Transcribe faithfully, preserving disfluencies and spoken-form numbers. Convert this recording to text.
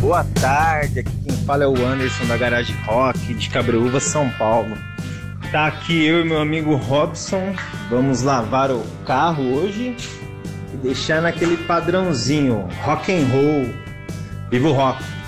Boa tarde, aqui quem fala é o Anderson da Garage Rock de Cabreúva, São Paulo. Tá aqui eu e meu amigo Robson, vamos lavar o carro hoje e deixar naquele padrãozinho, rock and roll, viva o rock!